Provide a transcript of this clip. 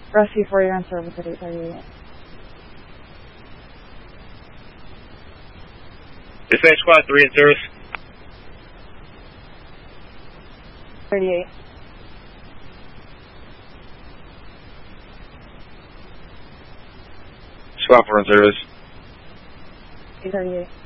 Rescue 4, you're on service at 838. Dispatch Squad 3 in service. 38. Squad 4 in service. 838.